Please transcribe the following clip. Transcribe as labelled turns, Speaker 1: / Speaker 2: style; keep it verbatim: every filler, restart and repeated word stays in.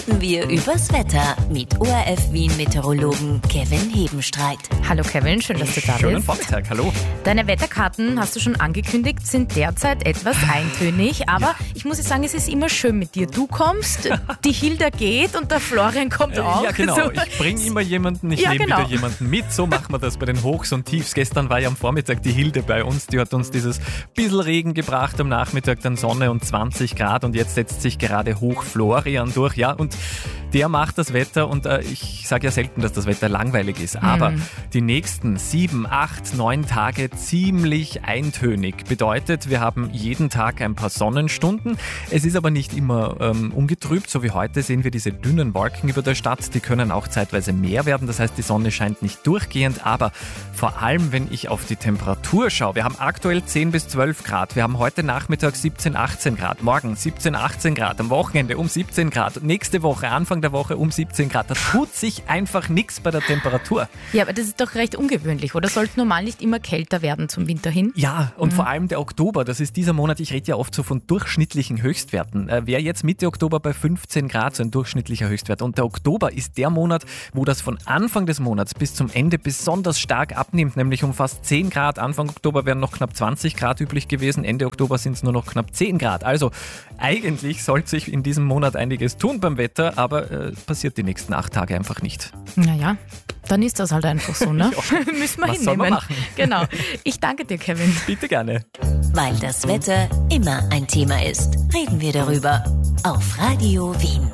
Speaker 1: reden wir übers Wetter mit O R F Wien Meteorologen Kevin Hebenstreit.
Speaker 2: Hallo Kevin, schön, dass du da bist.
Speaker 3: Schönen Vormittag, hallo.
Speaker 2: Deine Wetterkarten, hast du schon angekündigt, sind derzeit etwas eintönig, aber ja. Ich muss sagen, es ist immer schön mit dir. Du kommst, die Hilda geht und der Florian kommt auch.
Speaker 3: Ja, genau.
Speaker 2: So.
Speaker 3: Ich bringe immer jemanden, ich
Speaker 2: ja,
Speaker 3: nehme
Speaker 2: genau.
Speaker 3: wieder jemanden mit. So machen wir das bei den Hochs und Tiefs. Gestern war ja am Vormittag die Hilde bei uns. Die hat uns dieses bisschen Regen gebracht, am Nachmittag dann Sonne und zwanzig Grad und jetzt setzt sich gerade Hoch Florian durch. Ja, und der macht das Wetter und äh, ich sage ja selten, dass das Wetter langweilig ist, aber mm. die nächsten sieben, acht, neun Tage ziemlich eintönig. Bedeutet, wir haben jeden Tag ein paar Sonnenstunden. Es ist aber nicht immer ähm, ungetrübt, so wie heute sehen wir diese dünnen Wolken über der Stadt. Die können auch zeitweise mehr werden, das heißt, die Sonne scheint nicht durchgehend, aber vor allem, wenn ich auf die Temperatur schaue, wir haben aktuell zehn bis zwölf Grad, wir haben heute Nachmittag siebzehn, achtzehn Grad, morgen siebzehn, achtzehn Grad, am Wochenende um siebzehn Grad, nächste Woche, Anfang der Woche um siebzehn Grad. Da tut sich einfach nichts bei der Temperatur.
Speaker 2: Ja, aber das ist doch recht ungewöhnlich, oder? Soll es normal nicht immer kälter werden zum Winter hin?
Speaker 3: Ja, und
Speaker 2: mhm.
Speaker 3: vor allem der Oktober, das ist dieser Monat, ich rede ja oft so von durchschnittlichen Höchstwerten. Äh, Wäre jetzt Mitte Oktober bei fünfzehn Grad, so ein durchschnittlicher Höchstwert. Und der Oktober ist der Monat, wo das von Anfang des Monats bis zum Ende besonders stark abnimmt, nämlich um fast zehn Grad. Anfang Oktober wären noch knapp zwanzig Grad üblich gewesen, Ende Oktober sind es nur noch knapp zehn Grad. Also eigentlich sollte sich in diesem Monat einiges tun beim Wetter, aber äh, passiert die nächsten acht Tage einfach nicht.
Speaker 2: Naja, dann ist das halt einfach so, ne?
Speaker 3: Ja.
Speaker 2: Müssen wir
Speaker 3: Was
Speaker 2: hinnehmen.
Speaker 3: soll man machen?
Speaker 2: Genau. Ich danke dir, Kevin.
Speaker 3: Bitte gerne.
Speaker 1: Weil das Wetter immer ein Thema ist, reden wir darüber auf Radio Wien.